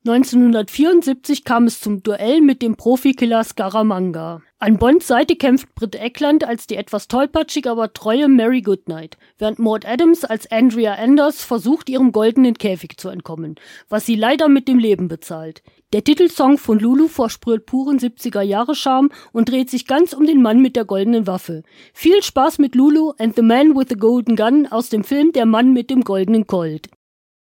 1974 kam es zum Duell mit dem Profikiller Scaramanga. An Bonds Seite kämpft Britt Ekland als die etwas tollpatschige, aber treue Mary Goodnight, während Maud Adams als Andrea Anders versucht, ihrem goldenen Käfig zu entkommen, was sie leider mit dem Leben bezahlt. Der Titelsong von Lulu versprüht puren 70er-Jahre-Charme und dreht sich ganz um den Mann mit der goldenen Waffe. Viel Spaß mit Lulu and the Man with the Golden Gun aus dem Film Der Mann mit dem goldenen Colt.